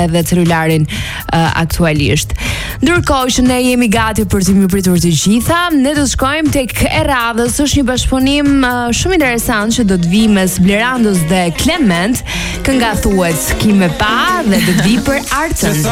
edhe celularin aktualisht. Ndërkohë që ne jemi gati për të mirëpritur të gjitha, ne do të shkojmë tek e radhës. Është një bashkëpunim shumë interesant që do të vi mes Blerandos dhe Clement. Kënga thuhet Ki me pa dhe do të vi për Artën.